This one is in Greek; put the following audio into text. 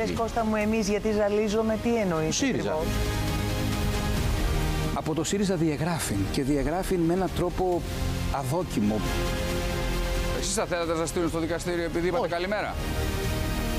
λες, Κώστα μου, εμείς γιατί ζαλίζομαι, τι εννοείς? ΣΥΡΙΖΑ. Από το ΣΥΡΙΖΑ διαγράφει και διαγράφει με έναν τρόπο αδόκιμο. Εσείς θα θέλατε να σας στείλουν στο δικαστήριο επειδή είπατε καλημέρα?